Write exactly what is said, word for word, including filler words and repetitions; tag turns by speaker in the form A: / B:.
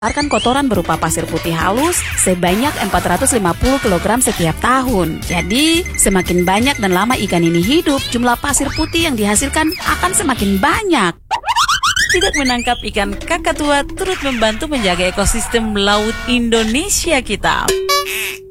A: mengeluarkan kotoran berupa pasir putih halus sebanyak empat ratus lima puluh kilogram setiap tahun. Jadi, semakin banyak dan lama ikan ini hidup, jumlah pasir putih yang dihasilkan akan semakin banyak. Tidak menangkap ikan kakatua turut membantu menjaga ekosistem laut Indonesia kita.